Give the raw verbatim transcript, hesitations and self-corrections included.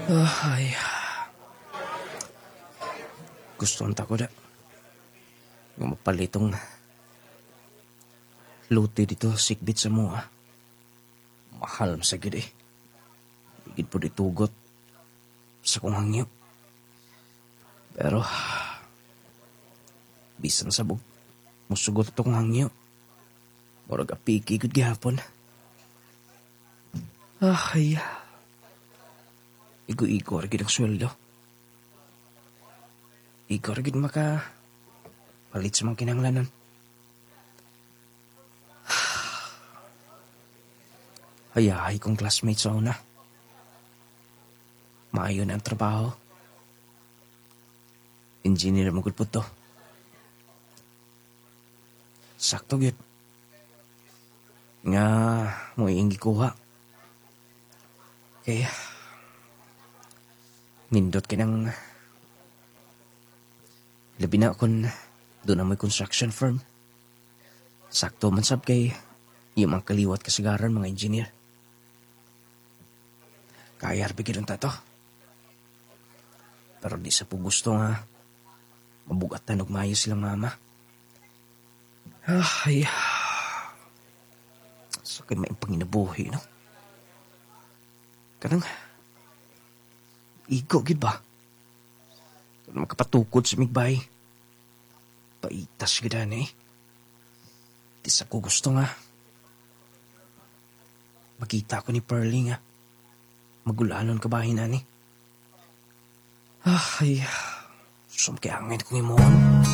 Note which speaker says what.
Speaker 1: Ah, ay. Gusto ang tako da. Nga mapalitong luti dito sikbit sa mua. Mahal sa gid eh. Higit po ditugot sa kong hangyo. Pero, bisan sabog, musugot ito kong hangyo. Murag apiki gud gihapon. Ah, ay. Igo-igo rin ang sweldo. Igo rin maka palit sa mga kinanglanan. Hayahay kong classmate sa una. Maayo na ang trabaho. Engineer mo po to. Sakto gyud. Nga mo iingi kuha. Kaya nindot kinang labi na kung doon na may construction firm. Sakto man sab kay yung mga kaliwat kasagaran mga engineer. Kaya arbigid ang tato. Pero di sa po gusto nga mabugatan og maayo silang mama. Ah, ay. Sakit may panginabuhi, no? Kanang igo, gid ba? Kanang makapatukod sa migbay. Paitas gid ani. Di sa ko gusto nga. Makita ko ni Pearlie nga. Magulanon ka bahin ani. Ah, ay. Sum kaya angin kong imoon.